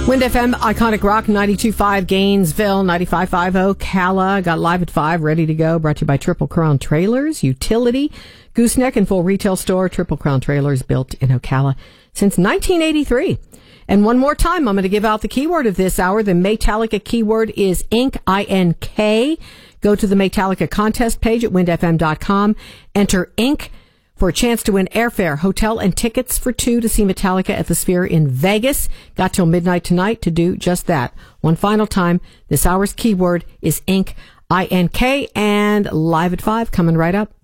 Wind FM, Iconic Rock, 92.5 Gainesville, 95.5 Ocala. Got Live at 5, ready to go. Brought to you by Triple Crown Trailers, Utility, Gooseneck and Full Retail Store. Triple Crown Trailers, built in Ocala since 1983. And one more time, I'm going to give out the keyword of this hour. The Maytalica keyword is Ink, I-N-K. Go to the Maytalica contest page at windfm.com. Enter Ink for a chance to win airfare, hotel, and tickets for two to see Metallica at the Sphere in Vegas. Got till midnight tonight to do just that. One final time, this hour's keyword is Ink, I-N-K, and Live at 5 coming right up.